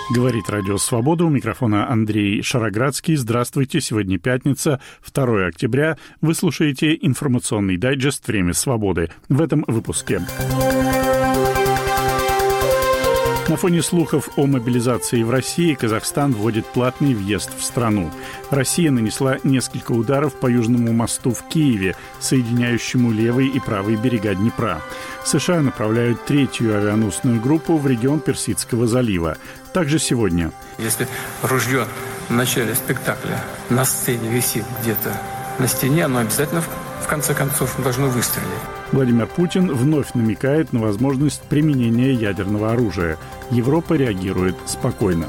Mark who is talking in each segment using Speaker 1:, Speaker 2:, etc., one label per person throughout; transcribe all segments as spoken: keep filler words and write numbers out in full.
Speaker 1: Говорит Радио Свобода. У микрофона Андрей Шароградский. Здравствуйте. Сегодня пятница, второе октября. Вы слушаете информационный дайджест «Время свободы». В этом выпуске. На фоне слухов о мобилизации в России Казахстан вводит платный въезд в страну. Россия нанесла несколько ударов по Южному мосту в Киеве, соединяющему левый и правый берега Днепра. США направляют третью авианосную группу в регион Персидского залива. Также сегодня.
Speaker 2: Если ружье в начале спектакля на сцене висит где-то на стене, оно обязательно в конце концов должно выстрелить.
Speaker 1: Владимир Путин вновь намекает на возможность применения ядерного оружия. Европа реагирует спокойно.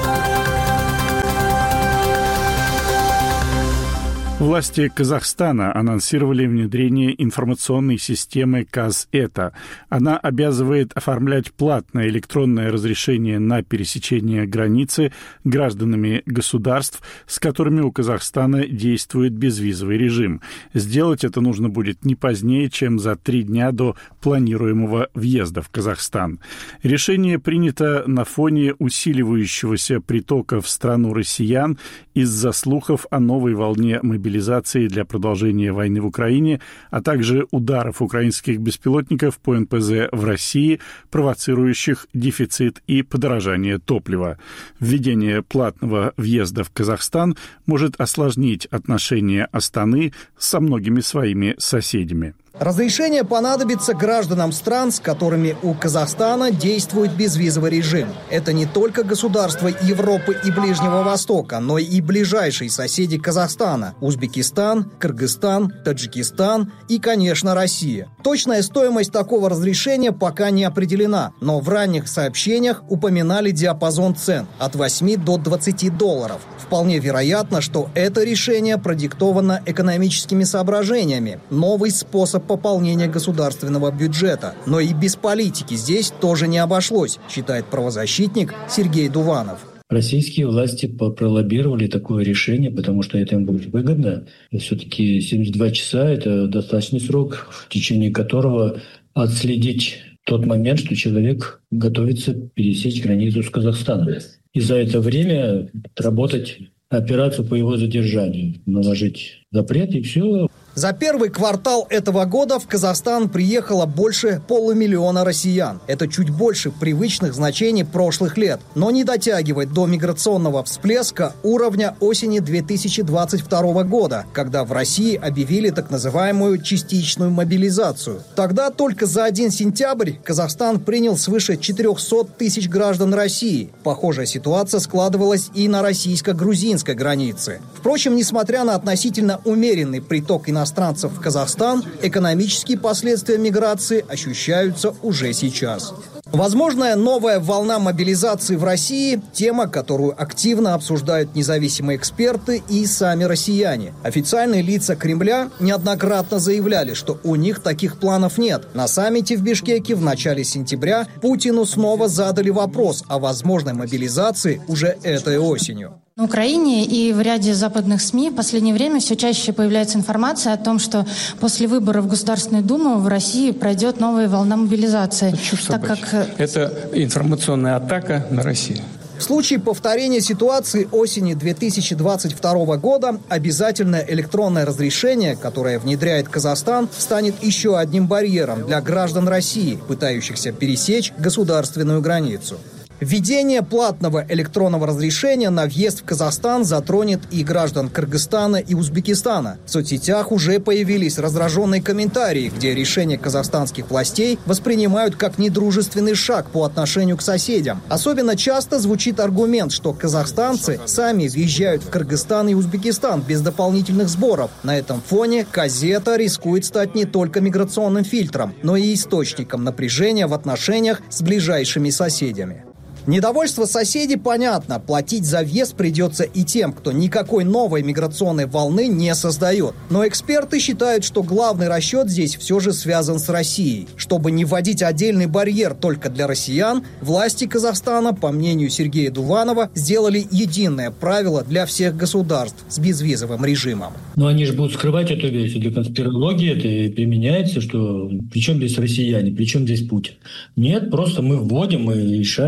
Speaker 1: Власти Казахстана анонсировали внедрение информационной системы КАЗ-ЭТА. Она обязывает оформлять платное электронное разрешение на пересечение границы гражданами государств, с которыми у Казахстана действует безвизовый режим. Сделать это нужно будет не позднее, чем за три дня до планируемого въезда в Казахстан. Решение принято на фоне усиливающегося притока в страну россиян из-за слухов о новой волне мобилизации для продолжения войны в Украине, а также ударов украинских беспилотников по эн пэ зэ в России, провоцирующих дефицит и подорожание топлива. Введение платного въезда в Казахстан может осложнить отношения Астаны со многими своими соседями.
Speaker 3: Разрешение понадобится гражданам стран, с которыми у Казахстана действует безвизовый режим. Это не только государства Европы и Ближнего Востока, но и ближайшие соседи Казахстана – Узбекистан, Кыргызстан, Таджикистан и, конечно, Россия. Точная стоимость такого разрешения пока не определена, но в ранних сообщениях упоминали диапазон цен от восьми до двадцати долларов. Вполне вероятно, что это решение продиктовано экономическими соображениями. Новый способ пополнения государственного бюджета. Но и без политики здесь тоже не обошлось, считает правозащитник Сергей Дуванов.
Speaker 4: Российские власти пролоббировали такое решение, потому что это им будет выгодно. Все-таки семьдесят два часа – это достаточный срок, в течение которого отследить тот момент, что человек готовится пересечь границу с Казахстаном. И за это время работать операцию по его задержанию, наложить запрет и все.
Speaker 3: За первый квартал этого года в Казахстан приехало больше полумиллиона россиян. Это чуть больше привычных значений прошлых лет, но не дотягивает до миграционного всплеска уровня осени две тысячи двадцать второго года, когда в России объявили так называемую частичную мобилизацию. Тогда только за один сентябрь Казахстан принял свыше четырехсот тысяч граждан России. Похожая ситуация складывалась и на российско-грузинской границе. Впрочем, несмотря на относительно умеренный приток иностранцев, иностранцев в Казахстан, экономические последствия миграции ощущаются уже сейчас. Возможная новая волна мобилизации в России – тема, которую активно обсуждают независимые эксперты и сами россияне. Официальные лица Кремля неоднократно заявляли, что у них таких планов нет. На саммите в Бишкеке в начале сентября Путину снова задали вопрос о возможной мобилизации уже этой осенью.
Speaker 5: На Украине и в ряде западных СМИ в последнее время все чаще появляется информация о том, что после выборов в Государственную Думу в России пройдет новая волна мобилизации. Так как...
Speaker 2: Это информационная атака на Россию.
Speaker 3: В случае повторения ситуации осени две тысячи двадцать второго года обязательное электронное разрешение, которое внедряет Казахстан, станет еще одним барьером для граждан России, пытающихся пересечь государственную границу. Введение платного электронного разрешения на въезд в Казахстан затронет и граждан Кыргызстана и Узбекистана. В соцсетях уже появились раздраженные комментарии, где решение казахстанских властей воспринимают как недружественный шаг по отношению к соседям. Особенно часто звучит аргумент, что казахстанцы сами въезжают в Кыргызстан и Узбекистан без дополнительных сборов. На этом фоне КАЗ-ЭТА рискует стать не только миграционным фильтром, но и источником напряжения в отношениях с ближайшими соседями. Недовольство соседей понятно. Платить за въезд придется и тем, кто никакой новой миграционной волны не создает. Но эксперты считают, что главный расчет здесь все же связан с Россией. Чтобы не вводить отдельный барьер только для россиян, власти Казахстана, по мнению Сергея Дуванова, сделали единое правило для всех государств с безвизовым режимом.
Speaker 4: Но они же будут скрывать эту вещь. Для конспирологии это и применяется, что при чем здесь россияне, при чем здесь Путин? Нет, просто мы вводим и решаем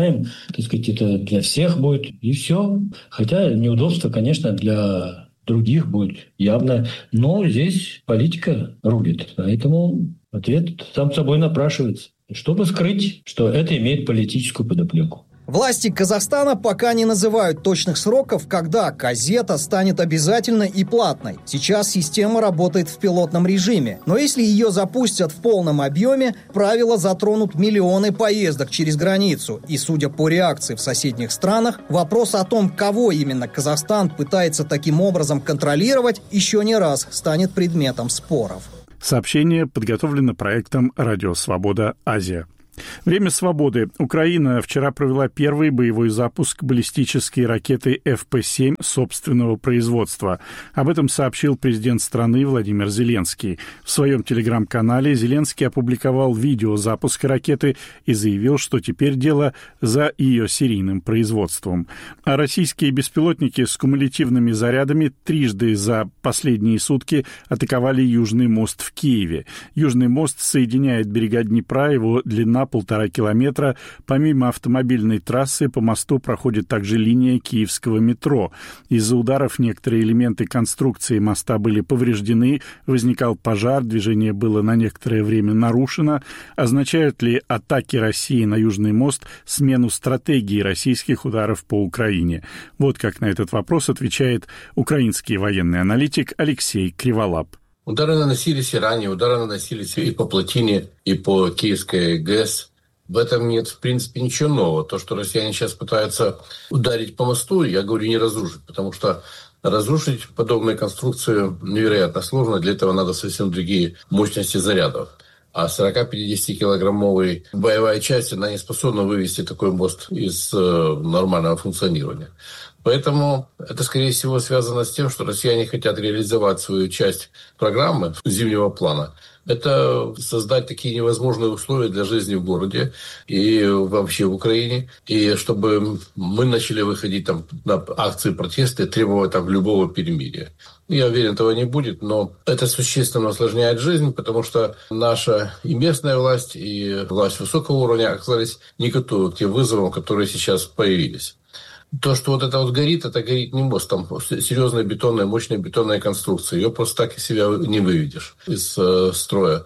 Speaker 4: так сказать, это для всех будет, и все. Хотя неудобство, конечно, для других будет явно, но здесь политика рулит, поэтому ответ сам собой напрашивается, чтобы скрыть, что это имеет политическую подоплеку.
Speaker 3: Власти Казахстана пока не называют точных сроков, когда «Казета» станет обязательной и платной. Сейчас система работает в пилотном режиме. Но если ее запустят в полном объеме, правила затронут миллионы поездок через границу. И, судя по реакции в соседних странах, вопрос о том, кого именно Казахстан пытается таким образом контролировать, еще не раз станет предметом споров.
Speaker 1: Сообщение подготовлено проектом «Радио Свобода. Азия». Время свободы. Украина вчера провела первый боевой запуск баллистической ракеты эф пэ семь собственного производства. Об этом сообщил президент страны Владимир Зеленский. В своем телеграм-канале Зеленский опубликовал видео запуска ракеты и заявил, что теперь дело за ее серийным производством. А российские беспилотники с кумулятивными зарядами трижды за последние сутки атаковали Южный мост в Киеве. Южный мост соединяет берега Днепра, его длина полтора километра. Помимо автомобильной трассы по мосту проходит также линия киевского метро. Из-за ударов некоторые элементы конструкции моста были повреждены, возникал пожар, движение было на некоторое время нарушено. Означают ли атаки России на Южный мост смену стратегии российских ударов по Украине? Вот как на этот вопрос отвечает украинский военный аналитик Алексей Криволап.
Speaker 6: Удары наносились и ранее, удары наносились и по плотине, и по Киевской ГЭС. В этом нет, в принципе, ничего нового. То, что россияне сейчас пытаются ударить по мосту, я говорю, не разрушить, потому что разрушить подобную конструкцию невероятно сложно. Для этого надо совсем другие мощности зарядов. А сорок-пятидесятикилограммовая боевая часть, она не способна вывести такой мост из э, нормального функционирования. Поэтому это, скорее всего, связано с тем, что россияне хотят реализовать свою часть программы зимнего плана. Это создать такие невозможные условия для жизни в городе и вообще в Украине. И чтобы мы начали выходить там на акции протеста и требовать там любого перемирия. Я уверен, этого не будет, но это существенно усложняет жизнь, потому что наша и местная власть, и власть высокого уровня оказались не готовы к тем вызовам, которые сейчас появились. То, что вот это вот горит, это горит не мост, там серьезная бетонная, мощная бетонная конструкция. Ее просто так из себя не выведешь из э, строя.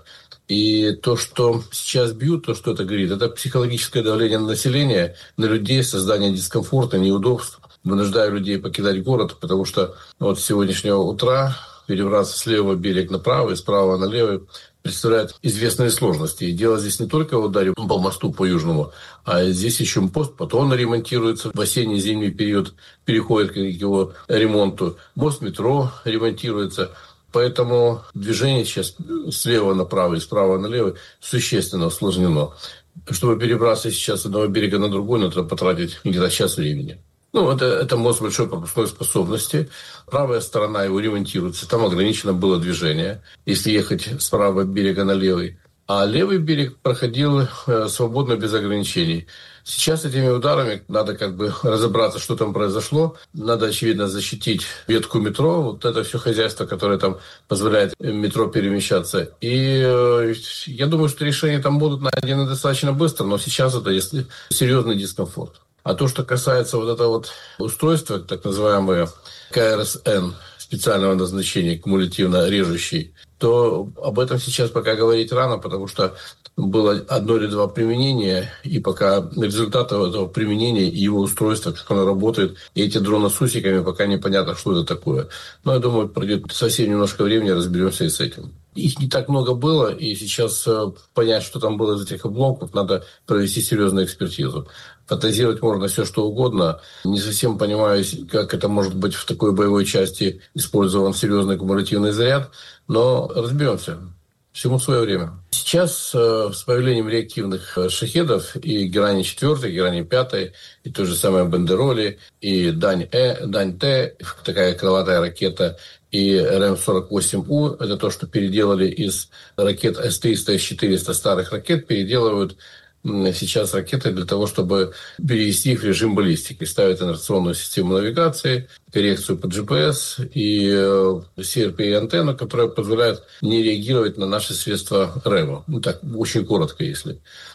Speaker 6: И то, что сейчас бьют, то, что это горит, это психологическое давление на население, на людей, создание дискомфорта, неудобств, вынуждая людей покидать город, потому что вот с сегодняшнего утра перебраться с левого берега на правый, с правого на левый представляет известные сложности. И дело здесь не только в ударе по мосту, по Южному, а здесь еще мост, потом он ремонтируется. В осенне-зимний период переходит к его ремонту. Мост метро ремонтируется. Поэтому движение сейчас слева направо и справа налево существенно усложнено. Чтобы перебраться сейчас с одного берега на другой, надо потратить где-то час времени. Ну, это, это мост большой пропускной способности. Правая сторона его ремонтируется. Там ограничено было движение, если ехать с правого берега на левый. А левый берег проходил э, свободно, без ограничений. Сейчас этими ударами надо как бы разобраться, что там произошло. Надо, очевидно, защитить ветку метро. Вот это все хозяйство, которое там позволяет метро перемещаться. И э, я думаю, что решения там будут найдены достаточно быстро. Но сейчас это серьезный дискомфорт. А то, что касается вот этого вот устройства, так называемое ка эр эс эн, специального назначения, кумулятивно режущий, то об этом сейчас пока говорить рано, потому что было одно или два применения, и пока результаты этого применения и его устройства, как оно работает, и эти дроны с усиками, пока непонятно, что это такое. Но я думаю, пройдет совсем немножко времени, разберемся и с этим. Их не так много было, и сейчас понять, что там было из этих обломков, надо провести серьезную экспертизу. Фантазировать можно все, что угодно. Не совсем понимаю, как это может быть в такой боевой части использован серьезный кумулятивный заряд, но разберемся. Всему свое время. Сейчас э, с появлением реактивных э, шахедов и Герани четыре, Герани пять, и то же самое Бандероли, и Дань-Э, Дань-Т, такая крылатая ракета, и эр эм сорок восемь у, это то, что переделали из ракет эс триста, эс четыреста, старых ракет, переделывают сейчас ракеты для того, чтобы перевести их в режим баллистики. Ставят инерционную систему навигации, коррекцию по джи пи эс и си эр пи-антенну, которая позволяет не реагировать на наши средства РЭМа. Ну так, очень коротко, если.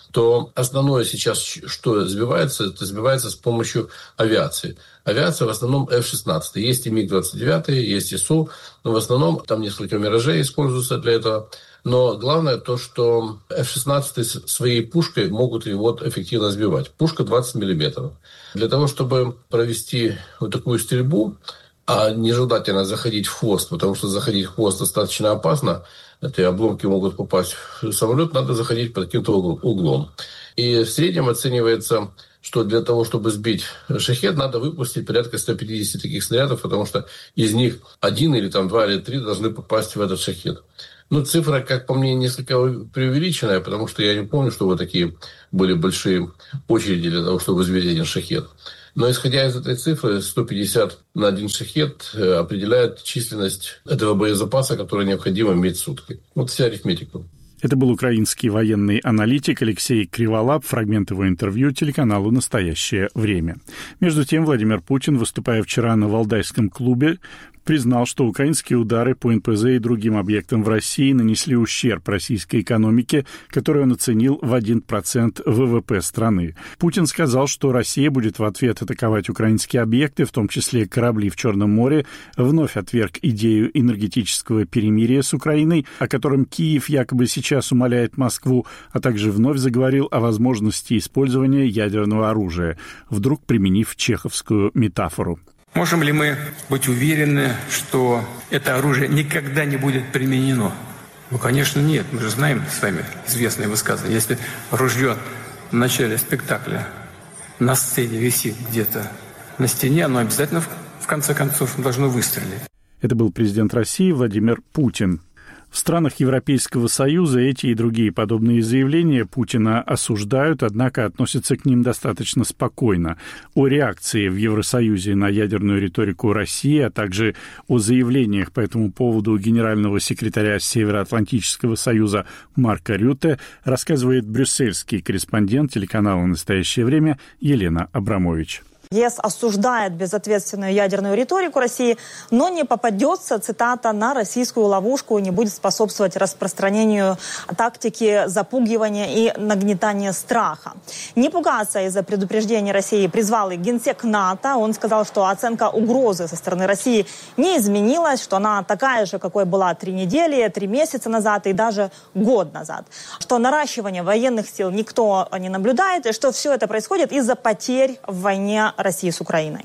Speaker 6: то основное сейчас, что сбивается, это сбивается с помощью авиации. Авиация в основном эф шестнадцать. Есть и миг двадцать девять, есть и Су, но в основном там несколько «Миражей» используются для этого. Но главное то, что эф шестнадцать своей пушкой могут его эффективно сбивать. Пушка двадцать миллиметров. Для того, чтобы провести вот такую стрельбу, а нежелательно заходить в хвост, потому что заходить в хвост достаточно опасно, эти обломки могут попасть в самолет, надо заходить под каким-то углом. И в среднем оценивается, что для того, чтобы сбить «Шахед», надо выпустить порядка сто пятьдесят таких снарядов, потому что из них один или там два или три должны попасть в этот «Шахед». Ну, цифра, как по мне, несколько преувеличенная, потому что я не помню, что вот такие были большие очереди для того, чтобы сбить один «Шахед». Но исходя из этой цифры, сто пятьдесят на один «Шахед» определяет численность этого боезапаса, который необходимо иметь в сутки. Вот вся арифметика.
Speaker 1: Это был украинский военный аналитик Алексей Криволап. Фрагмент его интервью телеканалу «Настоящее время». Между тем, Владимир Путин, выступая вчера на Валдайском клубе, признал, что украинские удары по эн пэ зэ и другим объектам в России нанесли ущерб российской экономике, который он оценил в один процент вэ вэ пэ страны. Путин сказал, что Россия будет в ответ атаковать украинские объекты, в том числе корабли в Черном море, вновь отверг идею энергетического перемирия с Украиной, о котором Киев якобы сейчас умоляет Москву, а также вновь заговорил о возможности использования ядерного оружия, вдруг применив чеховскую метафору.
Speaker 2: Можем ли мы быть уверены, что это оружие никогда не будет применено? Ну, конечно, нет. Мы же знаем с вами известное высказывание. Если ружье в начале спектакля на сцене висит где-то на стене, оно обязательно в конце концов должно выстрелить.
Speaker 1: Это был президент России Владимир Путин. В странах Европейского Союза эти и другие подобные заявления Путина осуждают, однако относятся к ним достаточно спокойно. О реакции в Евросоюзе на ядерную риторику России, а также о заявлениях по этому поводу генерального секретаря Североатлантического союза Марка Рютте рассказывает брюссельский корреспондент телеканала «Настоящее время» Елена Абрамович.
Speaker 7: ЕС осуждает безответственную ядерную риторику России, но не попадется, цитата, на российскую ловушку и не будет способствовать распространению тактики запугивания и нагнетания страха. Не пугаться из-за предупреждений России призвал и генсек НАТО. Он сказал, что оценка угрозы со стороны России не изменилась, что она такая же, какой была три недели, три месяца назад и даже год назад. Что наращивание военных сил никто не наблюдает, и что все это происходит из-за потерь в войне России с Украиной.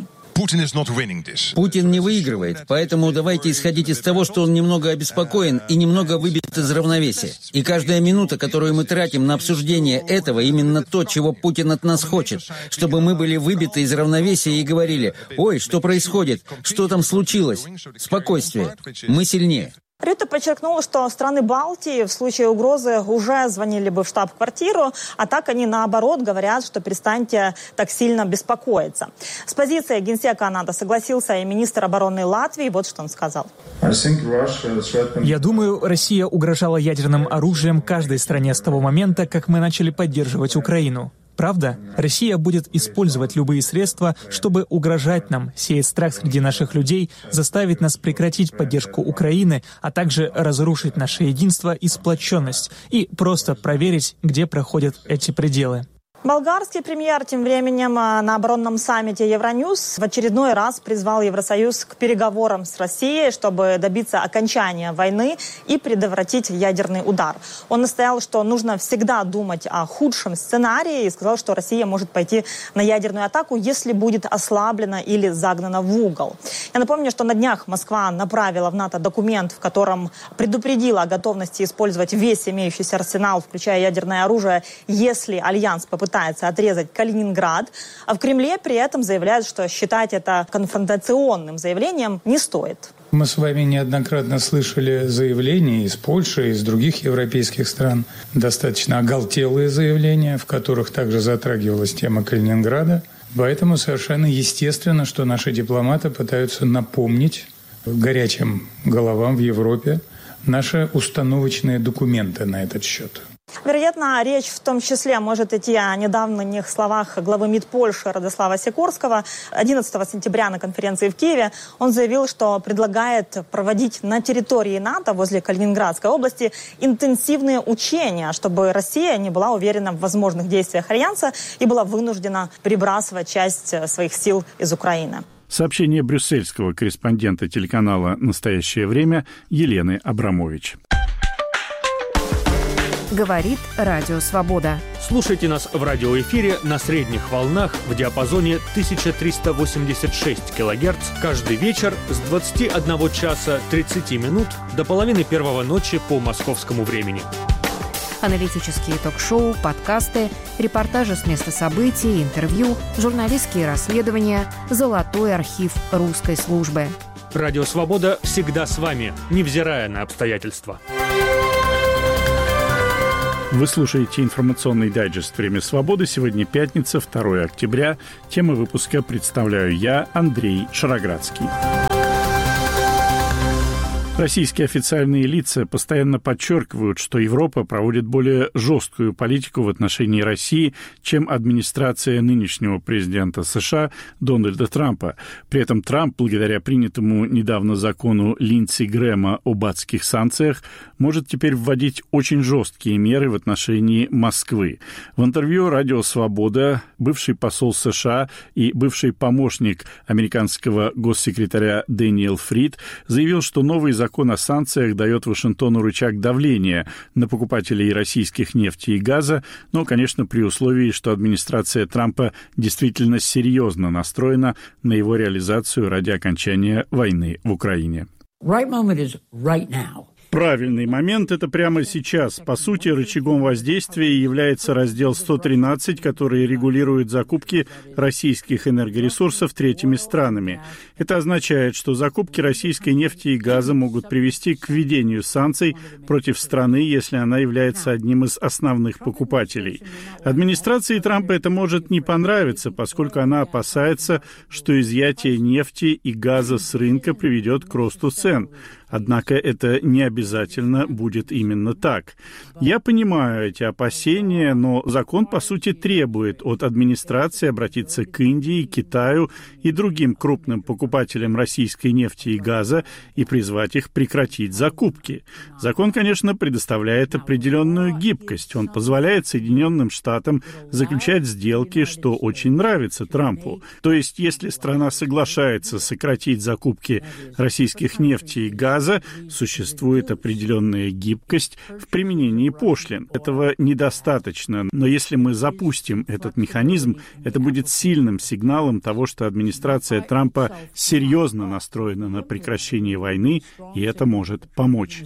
Speaker 8: Путин не выигрывает, поэтому давайте исходить из того, что он немного обеспокоен и немного выбит из равновесия. И каждая минута, которую мы тратим на обсуждение этого, именно то, чего Путин от нас хочет, чтобы мы были выбиты из равновесия и говорили: «Ой, что происходит? Что там случилось?» Спокойствие. Мы сильнее.
Speaker 7: Рютте подчеркнул, что страны Балтии в случае угрозы уже звонили бы в штаб-квартиру, а так они, наоборот, говорят, что перестаньте так сильно беспокоиться. С позицией генсека НАТО согласился и министр обороны Латвии. Вот что он сказал.
Speaker 9: Я думаю, Россия угрожала ядерным оружием каждой стране с того момента, как мы начали поддерживать Украину. Правда? Россия будет использовать любые средства, чтобы угрожать нам, сеять страх среди наших людей, заставить нас прекратить поддержку Украины, а также разрушить наше единство и сплоченность, и просто проверить, где проходят эти пределы.
Speaker 7: Болгарский премьер тем временем на оборонном саммите Евроньюз в очередной раз призвал Евросоюз к переговорам с Россией, чтобы добиться окончания войны и предотвратить ядерный удар. Он настоял, что нужно всегда думать о худшем сценарии и сказал, что Россия может пойти на ядерную атаку, если будет ослаблена или загнана в угол. Я напомню, что на днях Москва направила в НАТО документ, в котором предупредила о готовности использовать весь имеющийся арсенал, включая ядерное оружие, если Альянс попытается пытается отрезать Калининград, а в Кремле при этом заявляют, что считать это конфронтационным заявлением не стоит.
Speaker 10: Мы с вами неоднократно слышали заявления из Польши, из других европейских стран, достаточно оголтелые заявления, в которых также затрагивалась тема Калининграда. Поэтому совершенно естественно, что наши дипломаты пытаются напомнить горячим головам в Европе наши установочные документы на этот счет.
Speaker 7: Вероятно, речь в том числе может идти о недавних словах главы МИД Польши Радослава Сикорского. одиннадцатого сентября на конференции в Киеве он заявил, что предлагает проводить на территории НАТО возле Калининградской области интенсивные учения, чтобы Россия не была уверена в возможных действиях Альянса и была вынуждена перебрасывать часть своих сил из Украины.
Speaker 1: Сообщение брюссельского корреспондента телеканала «Настоящее время» Елены Абрамович.
Speaker 11: Говорит Радио Свобода.
Speaker 12: Слушайте нас в радиоэфире на средних волнах в диапазоне тысяча триста восемьдесят шесть килогерц каждый вечер с двадцати одного часа тридцати минут до половины первого ночи по московскому времени.
Speaker 11: Аналитические ток-шоу, подкасты, репортажи с места событий, интервью, журналистские расследования, золотой архив русской службы.
Speaker 12: Радио «Свобода» всегда с вами, невзирая на обстоятельства.
Speaker 1: Вы слушаете информационный дайджест «Время свободы». Сегодня пятница, второго октября. Темы выпуска представляю я, Андрей Шароградский. Российские официальные лица постоянно подчеркивают, что Европа проводит более жесткую политику в отношении России, чем администрация нынешнего президента США Дональда Трампа. При этом Трамп, благодаря принятому недавно закону Линдси Грэма об адских санкциях, может теперь вводить очень жесткие меры в отношении Москвы. В интервью «Радио Свобода» бывший посол США и бывший помощник американского госсекретаря Дэниел Фрид заявил, что новый закон Закон о санкциях дает Вашингтону рычаг давления на покупателей российских нефти и газа, но, конечно, при условии, что администрация Трампа действительно серьезно настроена на его реализацию ради окончания войны в Украине.
Speaker 13: Right moment is right now.
Speaker 1: Правильный момент – это прямо сейчас. По сути, рычагом воздействия является раздел сто тринадцать, который регулирует закупки российских энергоресурсов третьими странами. Это означает, что закупки российской нефти и газа могут привести к введению санкций против страны, если она является одним из основных покупателей. Администрации Трампа это может не понравиться, поскольку она опасается, что изъятие нефти и газа с рынка приведет к росту цен. Однако это не обязательно будет именно так. Я понимаю эти опасения, но закон, по сути, требует от администрации обратиться к Индии, Китаю и другим крупным покупателям российской нефти и газа и призвать их прекратить закупки. Закон, конечно, предоставляет определенную гибкость. Он позволяет Соединенным Штатам заключать сделки, что очень нравится Трампу. То есть, если страна соглашается сократить закупки российских нефти и газа, существует определенная гибкость в применении пошлин. Этого недостаточно, но если мы запустим этот механизм, это будет сильным сигналом того, что администрация Трампа серьезно настроена на прекращение войны, и это может помочь.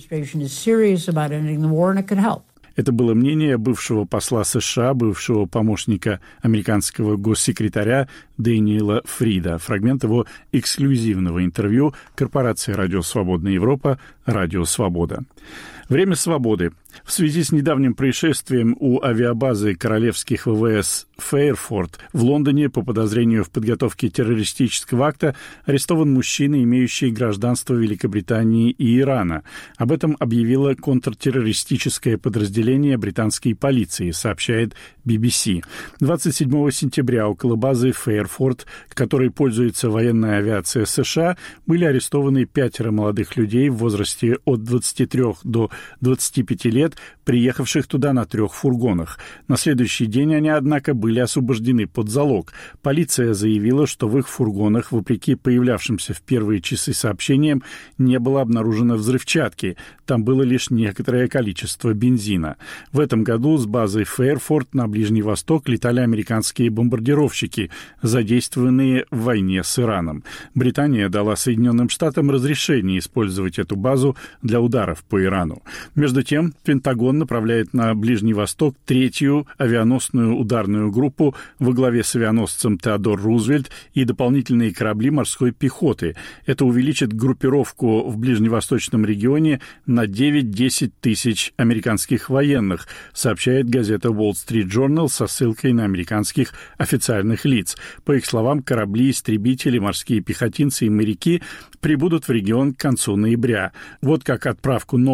Speaker 1: Это было мнение бывшего посла США, бывшего помощника американского госсекретаря Дэниела Фрида. Фрагмент его эксклюзивного интервью корпорации «Радио Свободная Европа» «Радио Свобода». Время свободы. В связи с недавним происшествием у авиабазы королевских ВВС Фейерфорд в Лондоне по подозрению в подготовке террористического акта арестован мужчина, имеющий гражданство Великобритании и Ирана. Об этом объявило контртеррористическое подразделение британской полиции, сообщает би би си. двадцать седьмого сентября около базы Фейерфорд, которой пользуется военная авиация США, были арестованы пятеро молодых людей в возрасте от двадцати трёх до двадцати пяти лет, приехавших туда на трех фургонах. На следующий день они, однако, были освобождены под залог. Полиция заявила, что в их фургонах, вопреки появлявшимся в первые часы сообщениям, не было обнаружено взрывчатки. Там было лишь некоторое количество бензина. В этом году с базы Фейерфорд на Ближний Восток летали американские бомбардировщики, задействованные в войне с Ираном. Британия дала Соединенным Штатам разрешение использовать эту базу для ударов по Ирану. Между тем, Пентагон направляет на Ближний Восток третью авианосную ударную группу во главе с авианосцем Теодор Рузвельт и дополнительные корабли морской пехоты. Это увеличит группировку в ближневосточном регионе на девять-десять тысяч американских военных, сообщает газета Wall Street Journal со ссылкой на американских официальных лиц. По их словам, корабли, истребители, морские пехотинцы и моряки прибудут в регион к концу ноября. Вот как отправку новой авианосной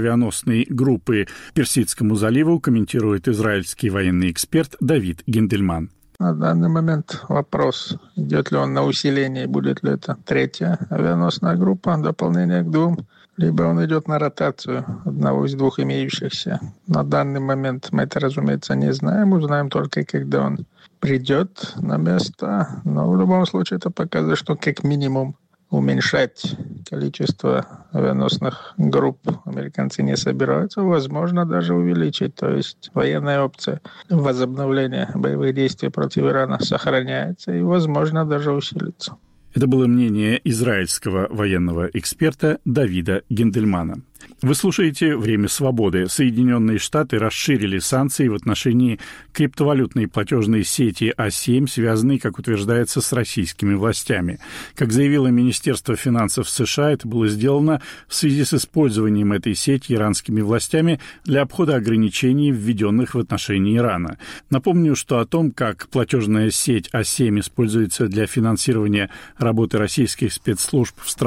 Speaker 1: авианосной группы Персидскому заливу, комментирует израильский военный эксперт Давид Гендельман.
Speaker 14: На данный момент вопрос, идет ли он на усиление, будет ли это третья авианосная группа, дополнение к двум, либо он идет на ротацию одного из двух имеющихся. На данный момент мы это, разумеется, не знаем, узнаем только, когда он придет на место. Но в любом случае это показывает, что как минимум уменьшать количество авианосных групп американцы не собираются, возможно, даже увеличить. То есть военная опция возобновления боевых действий против Ирана сохраняется и, возможно, даже усилится.
Speaker 1: Это было мнение израильского военного эксперта Давида Гендельмана. Вы слушаете «Время свободы». Соединенные Штаты расширили санкции в отношении криптовалютной платежной сети А семь, связанной, как утверждается, с российскими властями. Как заявило Министерство финансов США, это было сделано в связи с использованием этой сети иранскими властями для обхода ограничений, введенных в отношении Ирана. Напомню, что о том, как платежная сеть А семь используется для финансирования работы российских спецслужб в странах,